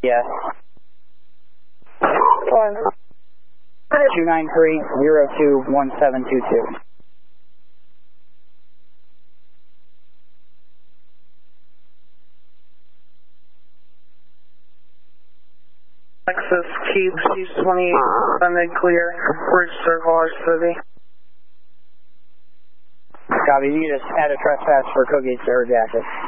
Yes. 293-02-1722. Texas Cube C28, Sunday clear, Bridge Circle, our city. Copy, you just had a trespass for Cookie Sir Jacket.